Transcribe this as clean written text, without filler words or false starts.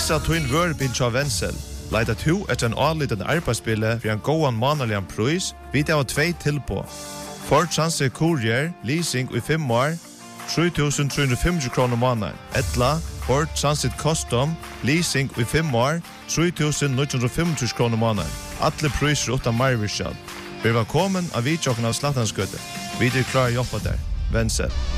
Missa twin vörbil av Wenzel. Leita to etter en avliten arbeidsbille for en gåan månedlig pris, vi har 2 tilpå. Ford Transit Courier, leasing i 5 år, 3.350 kroner måneden. Etla, Ford Transit Custom, leasing i 5 år, 3.950 kroner måneden. Alle priser utan marvirskjall. Vi var kommet av vidtjokken av Slattanskøtte. Vi klar å jobbe der. Wenzel.